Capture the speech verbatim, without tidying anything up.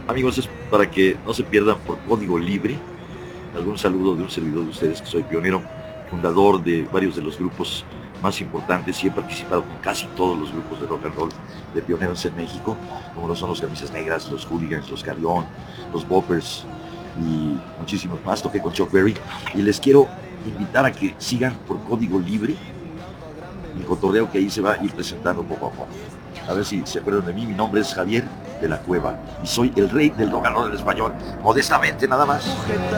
Amigos, es para que no se pierdan por código libre. Algún saludo de un servidor de ustedes, que soy pionero, fundador de varios de los grupos más importantes y he participado con casi todos los grupos de rock and roll de pioneros en México, como lo son los Camisas Negras, los Hooligans, los Carrión, los Boppers y muchísimos más. Toqué con Chuck Berry y les quiero invitar a que sigan por código libre el cotorreo que ahí se va a ir presentando poco a poco. A ver si se acuerdan de mí. Mi nombre es Javier de la Cueva y soy el rey del rock and roll en español, modestamente nada más.